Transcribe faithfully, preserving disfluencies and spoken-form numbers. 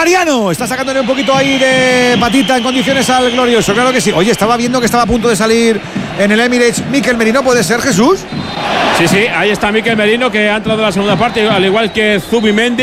Mariano está sacándole un poquito ahí de patita en condiciones al glorioso, claro que sí. Oye, estaba viendo que estaba a punto de salir en el Emirates Mikel Merino, ¿puede ser, Jesús? Sí, sí, ahí está Mikel Merino, que ha entrado en la segunda parte, al igual que Zubimendi.